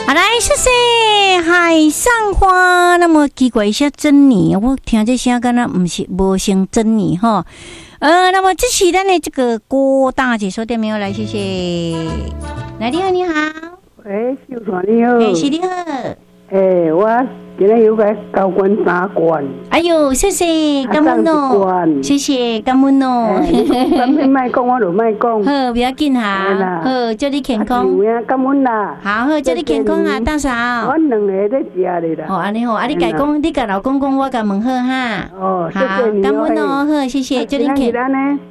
好来，谢谢海上花。那么奇怪一下珍妮，我听这声敢若不是无姓珍妮哈。那么这是咱的这个郭大姐说的没有？来，谢谢。来，你好，你好。 喂，秀传你好。 是你好。 我今天有个交关3罐。 哎呦，谢谢，感恩哦。谢谢，感恩哦。 咱们卖讲，我就卖讲。 好，不要紧哈。好，祝你健康。 感恩啦。 好，祝你健康啊，大嫂。 我2个在食哩啦。 哦，安尼好，你甲讲，你甲老公讲，我甲问好哈。 哦， 好，感恩哦，好，谢谢，祝你健康。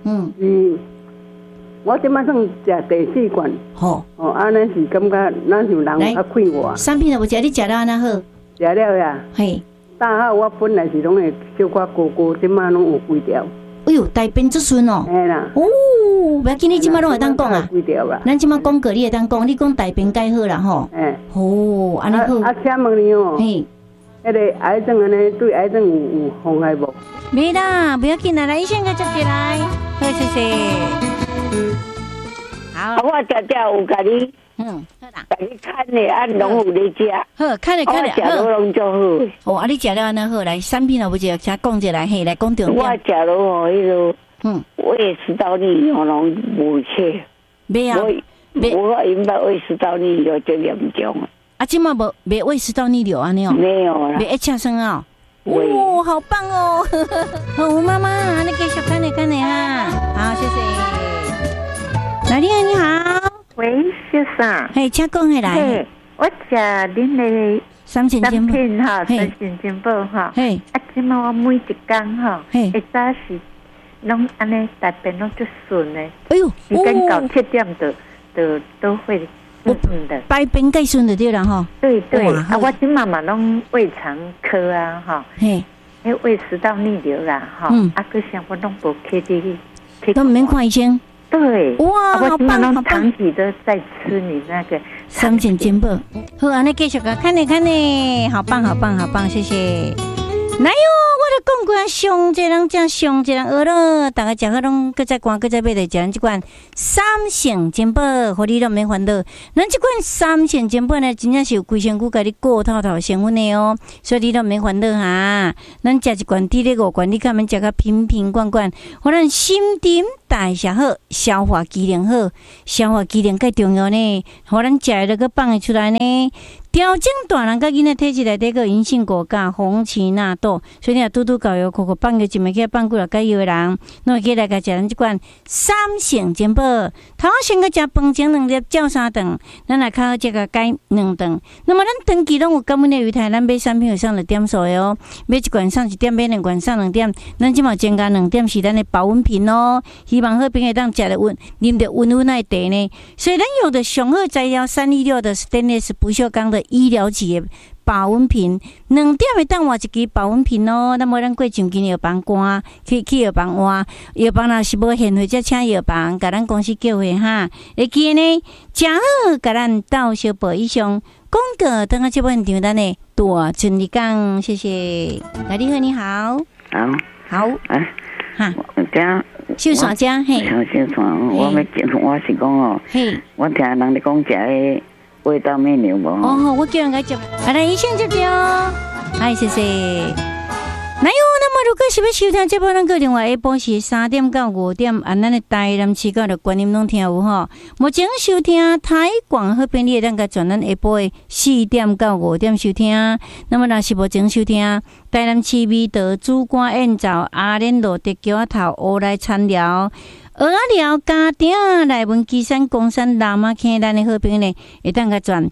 我即摆算食第4罐。 好。 安尼是感觉咱像人较快活。 产品都无食，你食了安那好？ 食了呀。 嘿。 大号我本来是拢会小可高高，即摆拢有几条。 哎呦，大变足顺哦。 嘿啦。 哦，不要紧，你即摆拢会当讲啊。 几条啦。 咱即摆讲过，你会当讲，你讲大变改好啦吼。哦，安尼好。 请问你哦。 嘿。 迄个癌症安尼对癌症有妨害无？ 没啦，不要紧啦，来医生个接起来。好，谢谢。好， 我常常有甲你， 好啦， 甲你看的，拢有咧食。 好，看咧， 我食了拢足好。 哦，你食了安那好，来产品啊，不就先讲一来，嘿，来讲重点。 我食了哦，迄个，胃食道逆流拢无切。 没啊， 我因为胃食道逆流就严重了。 啊，今嘛没胃食道逆流安尼哦？ 没有啦。 没一呛声啊？哦，好棒哦！好，妈妈，你继续看你哈。好，谢谢。来，你好，你好。 喂，先生。 嘿，请讲起来。 嘿，我食恁的 3钱金宝哈，3钱金宝哈。 嘿。 啊，即马我每一天哈， 会早是拢安尼大便拢足顺的。 哎呦， 时间到7点都会的。 排便介顺就对了哈。 对对，啊，我即马嘛拢胃肠科啊哈。 嘿。 迄胃食道逆流啦哈。啊，佮啥我拢无去的。 都免看医生。 对， 哇，好棒，好棒！ 长期都在吃你那个 3钱金宝。好，安尼继续个看呢，好棒，好棒，好棒，谢谢。来哟，我就讲过啊，上一人正上一人饿了，大家食好拢搁再赶，搁再买来食咱这款3钱金宝，互你都免烦恼。咱这款3钱金宝呢，真正是有规身躯甲你过透透成分的哦，所以你都免烦恼哈。咱食一罐，3个5罐，你看免食个瓶瓶罐罐，互咱心情代谢好，消化机能好，消化机能介重要呢，互咱食的个放会出来呢。调整大人甲囡仔体质内底个银杏果苷、红荠纳豆，所以你若拄拄搞药，口口放个一枚去放几落解药的人，侬会记来甲食咱即款3钱金宝。头先个食饭前2粒，照3顿，咱来较好食个解2顿。那么咱长期拢有感恩的鱼台，咱买3瓶以上的点数的哦，买1罐上1点，买2罐上2点。咱即马增加2点是咱的保温瓶哦，希望好朋友当食得温，啉得温温的茶呢。所以咱用的上好材料316的 stainless 不锈钢的医疗级的保温瓶，2点会当换一支保温瓶哦。那么咱过上间药房赶，去药房换，药房若是无现货，则请药房甲咱公司叫回哈。会记呢，正好甲咱到小报以上广告，等下这本场咱的大顺利讲，谢谢。来，你好，你好，好，哈，秀山家嘿， 秀山，我是讲哦，嘿，我听人咧讲食迄味道面牛无？ 哦，我叫人家接，来医生接着哦，嗨，谢谢。那么如果是要收听这部咱个电话，下晡是3点到5点，咱的台南市到的观音拢听有吼。目前收听台广好便利，咱个转咱下晡的4点到5点收听。那么若是目前收听台南市美德主管宴造阿莲路德桥头乌来餐寮。蚵仔寮家庭内文基山公山南马坑，咱的好朋友呢，会当甲转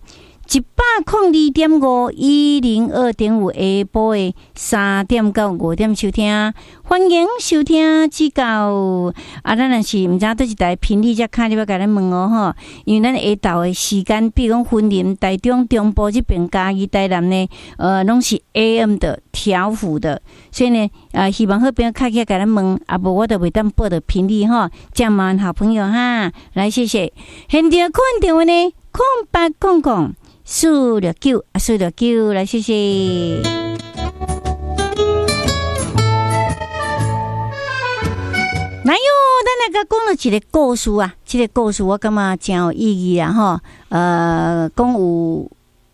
102.51025.5下晡的3点到5点收听，欢迎收听指教。咱若是毋知倒一台频率，则卡你要甲咱问哦吼，因为咱下昼的时间，比如讲分林、台中、中部这边、嘉义、台南呢，拢是 AM 的调幅的，所以呢，希望好朋友卡起甲咱问，无我就袂当报的频率吼，这样麻烦好朋友哈，来谢谢。现场看电话呢，0800-469-469，来谢谢。来哟，咱来个讲了一个故事啊，这个故事我感觉真有意义啦吼。讲有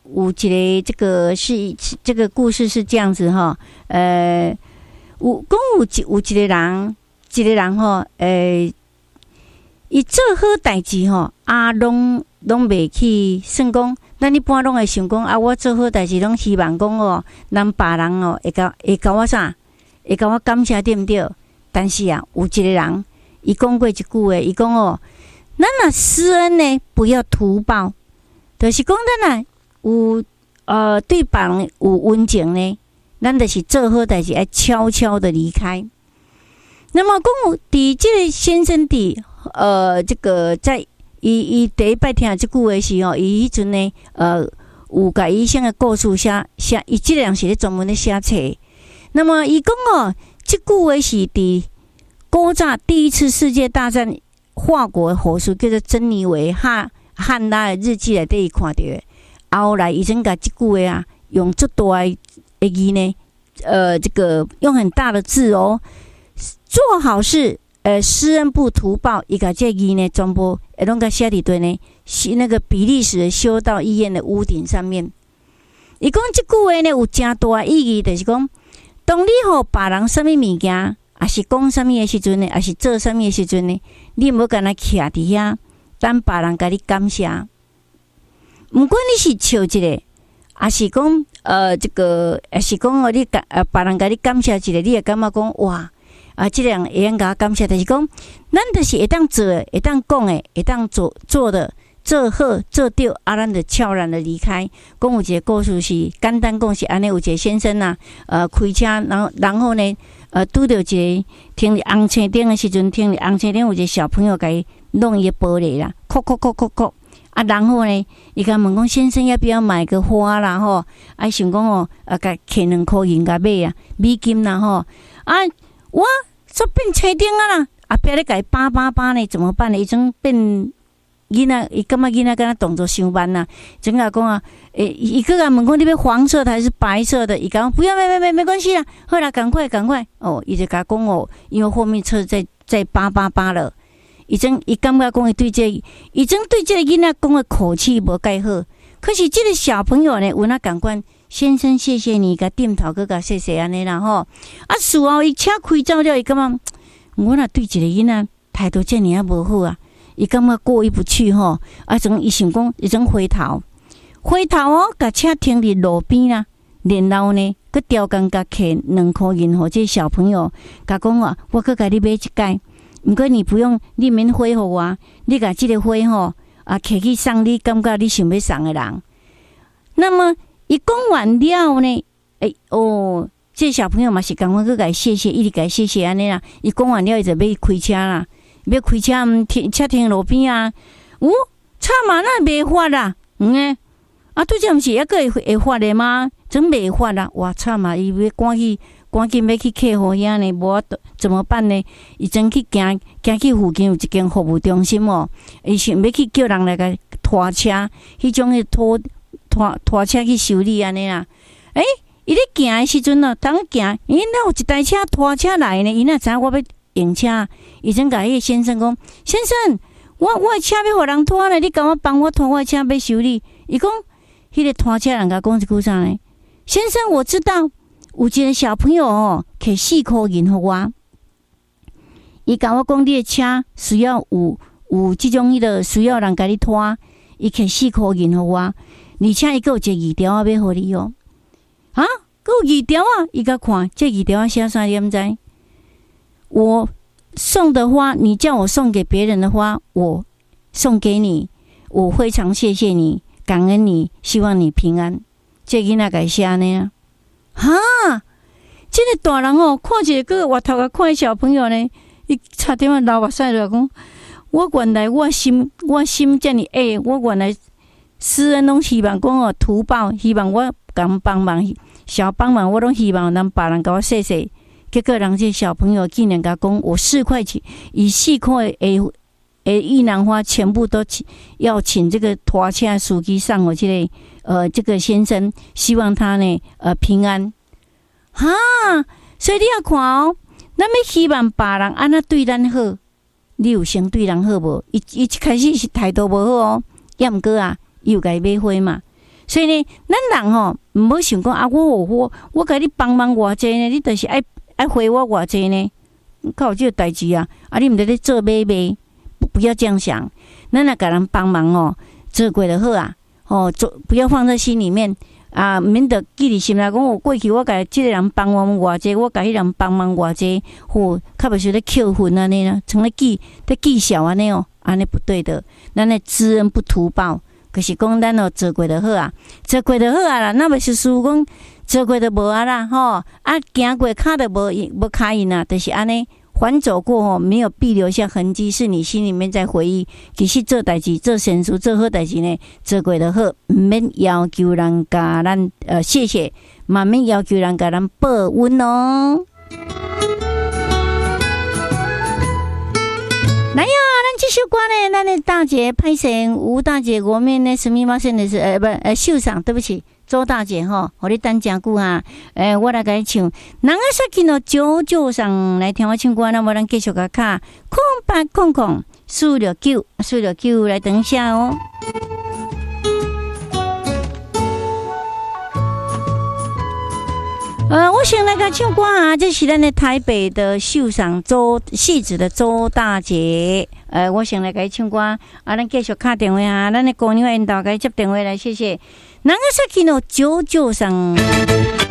有一个这个是这个故事是这样子哈，有一个人吼，伊做好代志吼，拢袂去算讲，咱一般拢会想讲啊，我做好代志拢希望讲哦，咱别人哦会甲我啥，会甲我感谢对毋对？但是啊，有一个人伊讲过一句话，伊讲哦，咱若施恩呢，不要图报，就是讲咱有对别人有温情呢，咱就是做好代志，要悄悄的离开。那么讲伫这个先生伫这个在伊第一摆听这句话时吼，伊迄阵呢有甲医生的故事写，伊这个人是咧专门咧写册。那么伊讲哦，这句话是伫古早第一次世界大战法国的护士叫做珍妮维汉拉的日记内底伊看到的。后来医生甲这句话啊，用足大的字呢，这个用很大的字哦，做好事。施恩不图报，伊甲这字呢，全部拢甲写伫对呢，是那个比利时的修道医院的屋顶上面。伊讲这句话呢，有真大意义，就是讲，当你互别人什么物件，也是讲什么的时阵呢，也是做什么的时阵呢，你无干那徛伫遐，等别人甲你感谢。毋管你是笑一个，也是讲这个，也是讲哦，你别人甲你感谢一个，你会感觉讲哇。这个人会用甲感谢，就是讲，咱就是会当做的，会当讲的，会当做的，做好做对，咱就悄然的离开。讲有一个故事是简单讲是安尼，有一个先生啊，开车，然后呢，拄到一个停伫红青灯的时阵，停伫红青灯有一个小朋友甲伊弄伊的玻璃啦，哭，然后呢，伊甲问讲先生要不要买个花啦吼？想讲哦，甲摕2块银甲买啊，美金啦吼，我煞变青灯啊啦！后壁咧甲伊扒呢，怎么办呢？伊种变囡仔，伊感觉囡仔敢若动作伤慢啦。真甲讲啊，伊个甲问讲你要黄色的还是白色的？伊讲不要，没关系啦，好啦，赶快哦！伊就甲讲哦，因为后面车在扒了。伊感觉讲伊对这个囡仔讲的口气无介好。可是这个小朋友呢，有那感官。先生，谢谢你，甲点头，甲谢谢安尼啦吼。事后伊车开走了，伊感觉我若对一个囡仔态度遮尔无好啊，伊感觉过意不去吼。从伊想讲，伊从回头哦，甲车停伫路边啦，然后呢，佮调工甲摕2块银互这小朋友，甲讲啊，我佮甲你买一解，毋过你不用，你免花互我，你甲即个花吼摕去送你感觉你想要送的人。那么伊讲完了呢，这小朋友嘛是赶快去甲谢谢，一直甲谢谢安尼啦。伊讲完了，伊就要开车啦，车停路边啊。差嘛那袂发啦，对这毋是抑个会发的吗？真袂发啦，哇差嘛，伊要赶紧要去客户遐呢，无怎么办呢？伊真去行去附近有一间服务中心哦，伊想要去叫人来甲拖车，迄种的拖车去修理安尼啦。伊咧行的时阵哦，当行，那有一台车拖车来呢，伊哪知影我要用车？伊真甲迄个先生讲：先生，我的车要互人拖呢，你甲我帮我拖我的车要修理。伊讲，迄个拖车人甲讲一句啥呢？先生，我知道有一个小朋友哦，摕4块银互我。伊甲我讲，你的车需要有即种迄个需要人甲你拖，伊摕4块银互我，而且伊佫有一个字条要互你哦。佫有字条啊！伊甲看，这字条写啥？你毋知？我送的花，你叫我送给别人的花，我送给你，我非常谢谢你，感恩你，希望你平安。这囡仔甲伊写安尼啊！这个大人哦，看一个外头啊，看小朋友呢，伊差点啊流目屎落讲，我原来我心这么矮，我原来私人拢希望讲哦图报，希望我敢帮忙，小帮忙我拢希望人别人甲我谢谢。结果人这小朋友竟然甲讲，我4块钱，以4块的玉兰花全部都要请这个拖车司机上我这个先生，希望他呢平安。所以你要看哦，咱要希望别人安那对咱好，你有先对人好无？伊一开始是态度无好哦，也毋过啊，伊有甲伊买花嘛。 所以呢，咱人吼唔好想讲啊，我甲你帮忙偌济呢，你就是爱回我偌济呢，靠这个代志啊！啊，你唔得咧做买卖，不要这样想。咱若甲人帮忙哦，做过就好啊。哦，不要放在心里面啊，免得记伫心内讲我过去我甲这个人帮忙偌济，我甲迄人帮忙偌济，吼，较袂是咧扣分安尼啦，成咧记小安尼哦，安尼不对的。咱咧知恩不图报。就是讲，咱哦做过就好啊，做过就好啊啦。那袂是输讲做过就无啊啦，吼啊，行过脚就无卡印啊，就是安尼。反走过后，没有必留下痕迹，是你心里面在回忆。其实做代志、做善事、做好代志呢，做过就好，唔免要求人家咱谢谢，嘛免要求人家咱报恩哦。来呀！这首歌呢，咱的大姐拍成吴大姐，我们呢什么嘛？现在是秀嗓，对不起，周大姐吼，我你等真久啊！我来给你唱，人啊说起喏九上来听我唱歌，那么咱继续个卡469来等一下哦。我想来个唱歌啊，这是咱的台北的秀嗓戏子的周大姐。我想来个唱歌啊，咱继续打电话啊，咱的姑娘引导给接电话来，谢谢。人啊说起喏993。